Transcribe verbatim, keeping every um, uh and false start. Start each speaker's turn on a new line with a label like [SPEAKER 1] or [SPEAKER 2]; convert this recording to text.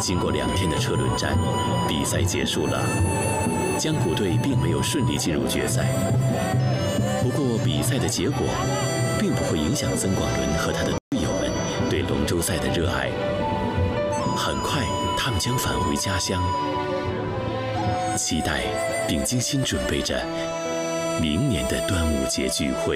[SPEAKER 1] 经过两天的车轮战，比赛结束了。江古队并没有顺利进入决赛。不过，比赛的结果并不会影响曾广伦和他的队友们对龙舟赛的热爱。很快，他们将返回家乡，期待并精心准备着明年的端午节聚会。